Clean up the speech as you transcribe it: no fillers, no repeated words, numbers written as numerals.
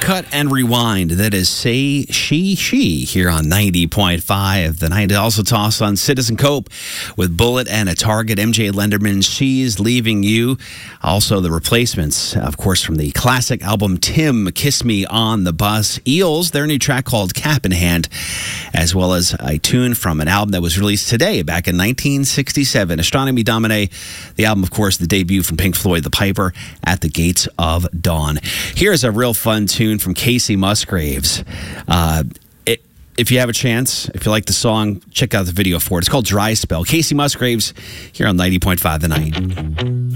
Cut and Rewind. That is Say She here on 90.5. The night also tossed on Citizen Cope with Bullet and a Target. MJ Lenderman, She's Leaving You. Also the Replacements, of course, from the classic album Tim, Kiss Me on the Bus. Eels, their new track called Cap in Hand, as well as a tune from an album that was released today, back in 1967. Astronomy Domine, the album, of course, the debut from Pink Floyd, The Piper at the Gates of Dawn. Here's a real fun tune from Casey Musgraves. If you have a chance, if you like the song, check out the video for it. It's called Dry Spell. Casey Musgraves here on 90.5 The Night.